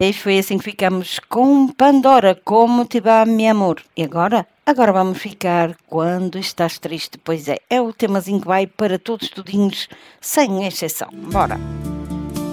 E foi assim que ficamos com Pandora, Como te va, mi amor. E agora? Agora vamos ficar Quando estás triste. Pois é o temazinho que vai para todos tudinhos, sem exceção. Bora!